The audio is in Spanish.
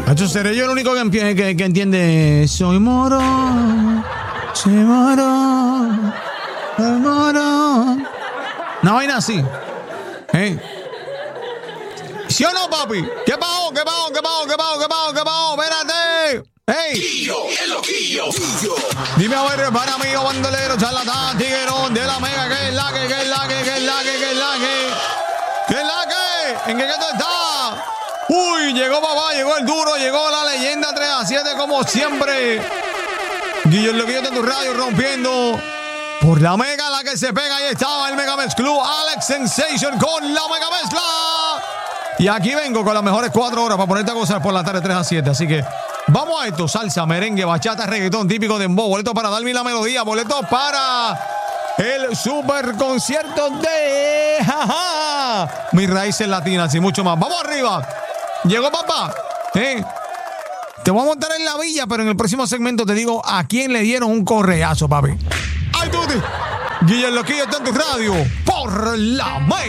Hacho, seré yo el único que entiende. Soy moro. Soy moro. Soy moro. Una vaina así. ¿Sí o no, papi? ¿Qué pasó? Espérate. ¡Ey! Quillo, el loquillo. Dime a ver, para mí, bandolero, charlatán, tiguerón de la mega, ¿qué es la que? ¿En qué tú estás? Uy, llegó papá, llegó el duro, llegó la leyenda 3-7 como siempre. Guillo, el loquillo de tu radio rompiendo por la mega, la que se pega. Ahí estaba el Mega Mezclú, Alex Sensation con la mega mezcla. Y aquí vengo con las mejores 4 horas para ponerte a gozar por la tarde 3-7. Así que vamos a esto: salsa, merengue, bachata, reggaetón típico de dembow. Boletos para darme la melodía. Boletos para el super concierto de Mis Raíces Latinas y mucho más. ¡Vamos arriba! Llegó papá. Te voy a montar en la villa, pero en el próximo segmento te digo a quién le dieron un correazo, papi. ¡Ay, Tuti! Guillermo Loquillo está en tu radio por la mega.